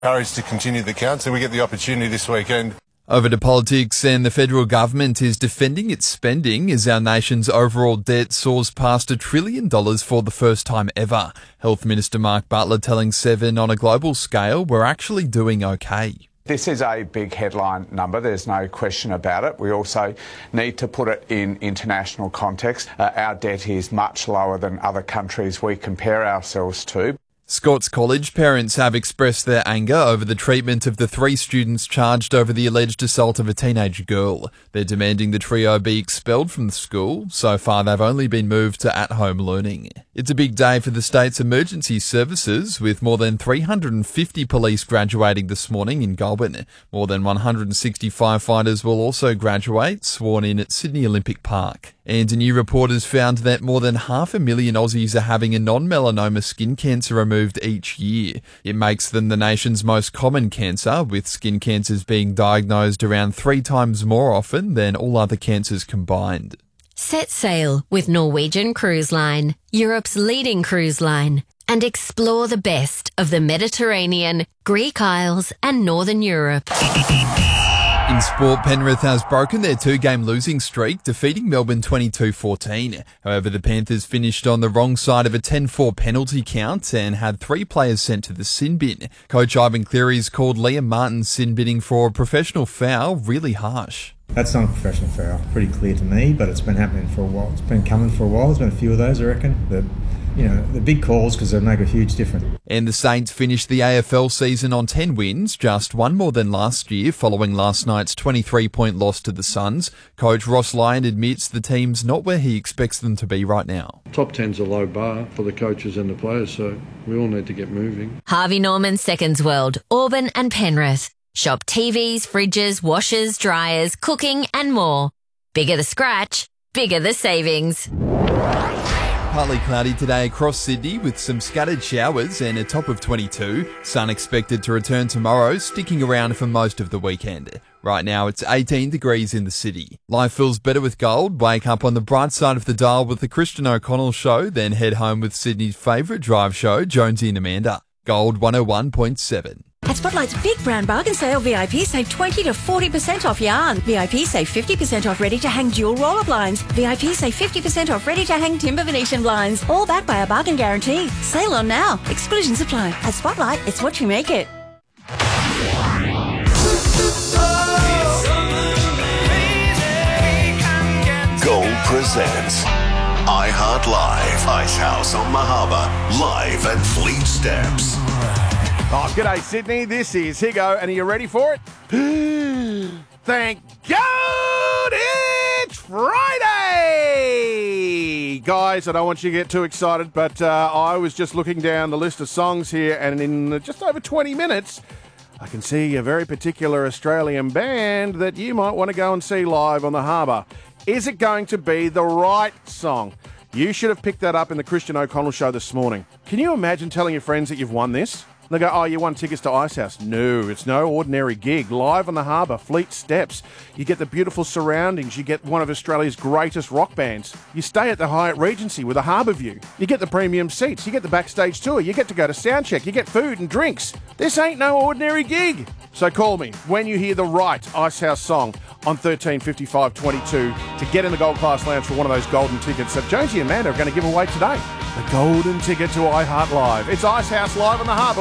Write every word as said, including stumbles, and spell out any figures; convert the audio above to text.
Encouraged to continue the count, so we get the opportunity this weekend. Over to politics, and the federal government is defending its spending as our nation's overall debt soars past a trillion dollars for the first time ever. Health Minister Mark Butler telling Seven on a global scale, we're actually doing okay. This is a big headline number, there's no question about it. We also need to put it in international context. Uh, our debt is much lower than other countries we compare ourselves to. Scots College parents have expressed their anger over the treatment of the three students charged over the alleged assault of a teenage girl. They're demanding the trio be expelled from the school. So far, they've only been moved to at-home learning. It's a big day for the state's emergency services, with more than three hundred fifty police graduating this morning in Goulburn. More than one hundred sixty firefighters will also graduate, sworn in at Sydney Olympic Park. And a new report has found that more than half a million Aussies are having a non-melanoma skin cancer removed each year. It makes them the nation's most common cancer, with skin cancers being diagnosed around three times more often than all other cancers combined. Set sail with Norwegian Cruise Line, Europe's leading cruise line, and explore the best of the Mediterranean, Greek Isles and Northern Europe. In sport, Penrith has broken their two-game losing streak, defeating Melbourne twenty-two fourteen. However, the Panthers finished on the wrong side of a ten four penalty count and had three players sent to the sin bin. Coach Ivan Cleary's called Liam Martin's sin binning for a professional foul really harsh. That's not a professional foul. Pretty clear to me, but it's been happening for a while. It's been coming for a while. There's been a few of those, I reckon. But, you know, the big calls because they make a huge difference. And the Saints finished the A F L season on ten wins, just one more than last year, following last night's twenty-three point loss to the Suns. Coach Ross Lyon admits the team's not where he expects them to be right now. Top ten's a low bar for the coaches and the players, so we all need to get moving. Harvey Norman Seconds World, Auburn and Penrith. Shop T Vs, fridges, washers, dryers, cooking and more. Bigger the scratch, bigger the savings. Partly cloudy today across Sydney with some scattered showers and a top of twenty-two. Sun expected to return tomorrow, sticking around for most of the weekend. Right now it's eighteen degrees in the city. Life feels better with gold. Wake up on the bright side of the dial with the Christian O'Connell Show, then head home with Sydney's favourite drive show, Jonesy and Amanda. Gold one oh one point seven. At Spotlight's Big Brand Bargain Sale, V I P save twenty to forty percent off yarn. V I P save fifty percent off ready-to-hang dual roller blinds. V I P save fifty percent off ready-to-hang timber Venetian blinds. All backed by a bargain guarantee. Sale on now. Exclusions apply. At Spotlight, it's what you make it. Gold presents iHeart Live, Icehouse on Mahaba, live at Fleet Steps. Oh, g'day Sydney, this is Higo, and are you ready for it? Thank God it's Friday! Guys, I don't want you to get too excited, but uh, I was just looking down the list of songs here, and in just over twenty minutes, I can see a very particular Australian band that you might want to go and see live on the harbour. Is it going to be the right song? You should have picked that up in the Christian O'Connell Show this morning. Can you imagine telling your friends that you've won this? They go, oh, you won tickets to Icehouse. No, it's no ordinary gig. Live on the harbour, Fleet Steps. You get the beautiful surroundings. You get one of Australia's greatest rock bands. You stay at the Hyatt Regency with a harbour view. You get the premium seats. You get the backstage tour. You get to go to soundcheck. You get food and drinks. This ain't no ordinary gig. So call me when you hear the right Icehouse song on thirteen fifty-five twenty-two to get in the Gold Class Lounge for one of those golden tickets that Jonesy and Amanda are going to give away today. The golden ticket to iHeart Live. It's Icehouse live on the harbour.